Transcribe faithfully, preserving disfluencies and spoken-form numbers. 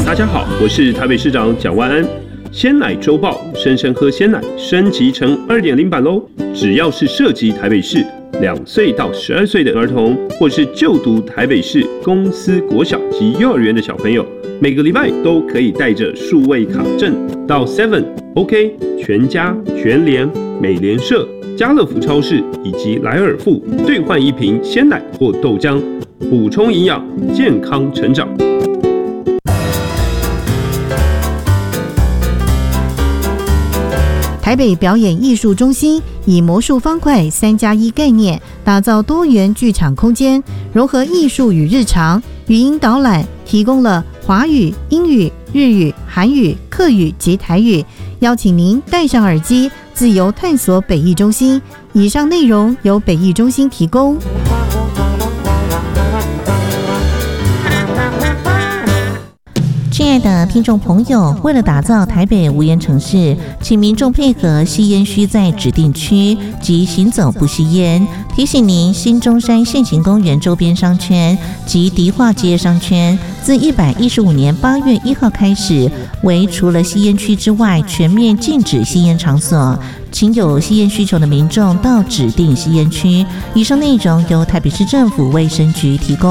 大家好，我是台北市长蒋万安。鲜奶周报，生生喝鲜奶升级成 二点零 版喽！只要是涉及台北市两岁到十二岁的儿童，或是就读台北市公私国小及幼儿园的小朋友，每个礼拜都可以带着数位卡证到 seven、OK、全家、全联、美联社、家乐福超市以及莱尔富兑换一瓶鲜奶或豆浆，补充营养，健康成长。 台北表演艺术中心以魔术方块三加一概念，打造多元剧场空间，融合艺术与日常，语音导览提供了华语、英语、日语、韩语、客语及台语，邀请您戴上耳机，自由探索北艺中心。以上内容由北艺中心提供。亲爱的听众朋友，为了打造台北无烟城市，请民众配合吸烟需在指定区及行走不吸烟。提醒您，新中山现行公园周边商圈及迪化街商圈自一百一十五年八月一号开始，为除了吸烟区之外全面禁止吸烟场所。请有吸烟需求的民众到指定吸烟区。以上内容由台北市政府卫生局提供。